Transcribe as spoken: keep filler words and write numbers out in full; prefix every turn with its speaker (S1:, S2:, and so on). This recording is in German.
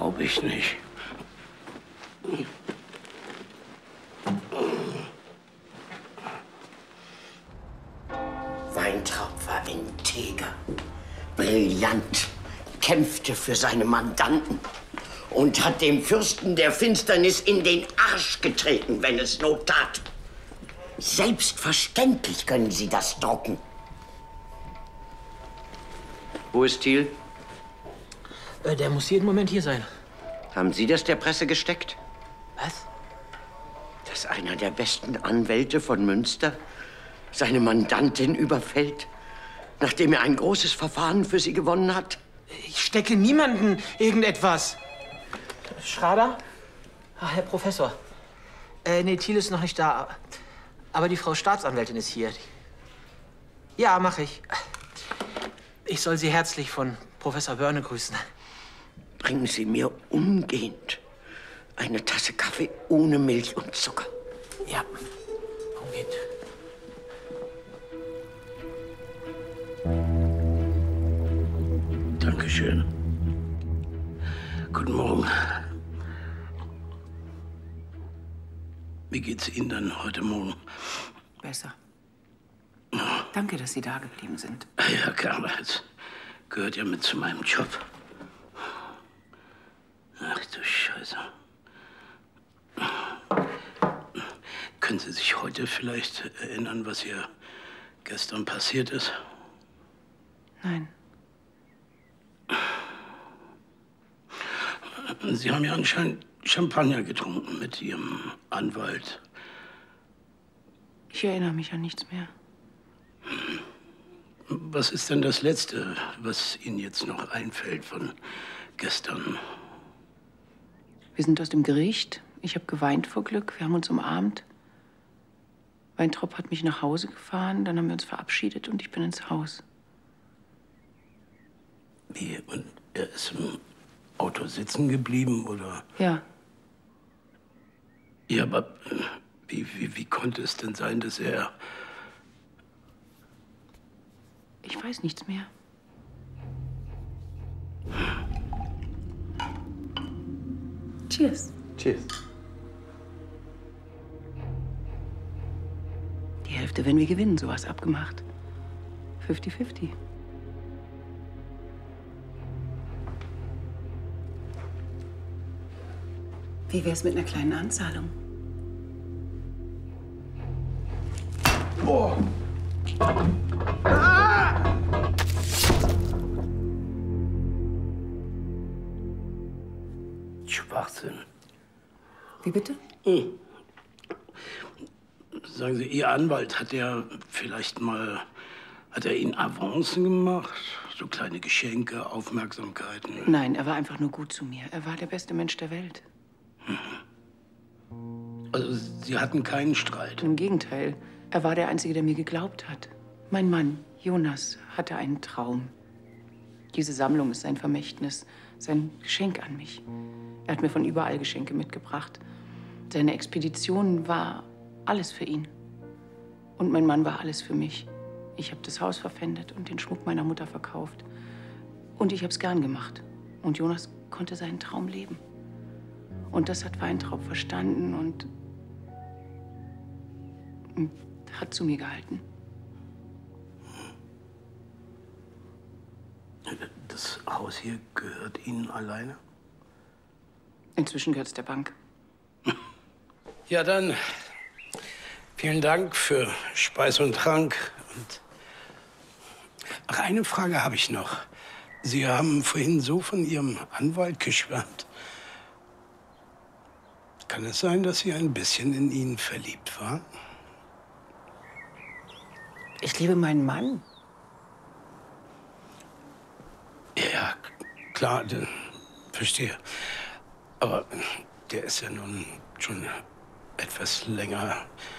S1: glaube ich nicht.
S2: Weintraub war integer, brillant, kämpfte für seine Mandanten und hat dem Fürsten der Finsternis in den Arsch getreten, wenn es Not tat. Selbstverständlich können Sie das drucken.
S3: Wo ist Thiel?
S4: Äh, der muss jeden Moment hier sein.
S3: Haben Sie das der Presse gesteckt?
S4: Was?
S2: Dass einer der besten Anwälte von Münster seine Mandantin überfällt, nachdem er ein großes Verfahren für sie gewonnen hat?
S4: Ich stecke niemanden irgendetwas. Schrader? Ach, Herr Professor. Äh, nee, Thiel ist noch nicht da. Aber die Frau Staatsanwältin ist hier. Ja, mache ich. Ich soll Sie herzlich von Professor Börne grüßen.
S2: Bringen Sie mir umgehend eine Tasse Kaffee ohne Milch und Zucker.
S4: Ja, umgehend.
S1: Dankeschön. Guten Morgen. Wie geht's Ihnen dann heute Morgen?
S5: Besser. Danke, dass Sie da geblieben sind.
S1: Ja, klar, das gehört ja mit zu meinem Job. Ach du Scheiße. Können Sie sich heute vielleicht erinnern, was hier gestern passiert ist?
S5: Nein.
S1: Sie haben ja anscheinend Champagner getrunken mit Ihrem Anwalt.
S5: Ich erinnere mich an nichts mehr.
S1: Was ist denn das Letzte, was Ihnen jetzt noch einfällt von gestern?
S5: Wir sind aus dem Gericht. Ich habe geweint vor Glück. Wir haben uns umarmt. Weintraub hat mich nach Hause gefahren. Dann haben wir uns verabschiedet und ich bin ins Haus.
S1: Wie? Und er ist im Auto sitzen geblieben, oder?
S5: Ja.
S1: Ja, aber wie, wie, wie konnte es denn sein, dass er...
S5: Ich weiß nichts mehr. Cheers.
S4: Cheers.
S5: Die Hälfte, wenn wir gewinnen, sowas abgemacht. fünfzig fünfzig. Wie wär's mit einer kleinen Anzahlung?
S1: Boah! Schwachsinn.
S5: Wie bitte?
S1: Hm. Sagen Sie, Ihr Anwalt, hat er vielleicht mal, hat er Ihnen Avancen gemacht? So kleine Geschenke, Aufmerksamkeiten?
S5: Nein, er war einfach nur gut zu mir. Er war der beste Mensch der Welt.
S1: Also Sie hatten keinen Streit?
S5: Im Gegenteil. Er war der Einzige, der mir geglaubt hat. Mein Mann, Jonas, hatte einen Traum. Diese Sammlung ist sein Vermächtnis, sein Geschenk an mich. Er hat mir von überall Geschenke mitgebracht. Seine Expedition war alles für ihn. Und mein Mann war alles für mich. Ich habe das Haus verpfändet und den Schmuck meiner Mutter verkauft. Und ich habe es gern gemacht. Und Jonas konnte seinen Traum leben. Und das hat Weintraub verstanden und, und hat zu mir gehalten.
S1: Das Haus hier gehört Ihnen alleine?
S5: Inzwischen gehört es der Bank.
S1: Ja, dann vielen Dank für Speis und Trank. Und ach, eine Frage habe ich noch. Sie haben vorhin so von Ihrem Anwalt geschwärmt. Kann es sein, dass Sie ein bisschen in ihn verliebt waren?
S5: Ich liebe meinen Mann.
S1: Ja, klar, de, verstehe. Aber der ist ja nun schon etwas länger